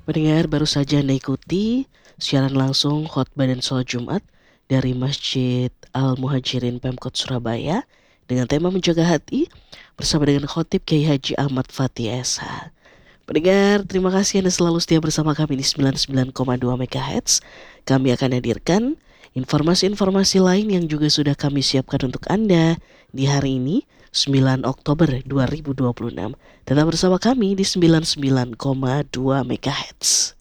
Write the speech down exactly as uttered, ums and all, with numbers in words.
Pendengar, baru saja Anda ikuti siaran langsung khotbah dan sholat Jumat dari Masjid Al-Muhajirin Pemkot Surabaya dengan tema menjaga hati bersama dengan Khotib Kiai Haji Ahmad Fatih S H. Pendengar, terima kasih Anda selalu setia bersama kami di sembilan puluh sembilan koma dua megahertz. Kami akan hadirkan informasi-informasi lain yang juga sudah kami siapkan untuk Anda di hari ini, sembilan Oktober dua ribu dua puluh enam. Tetap bersama kami di sembilan puluh sembilan koma dua megahertz.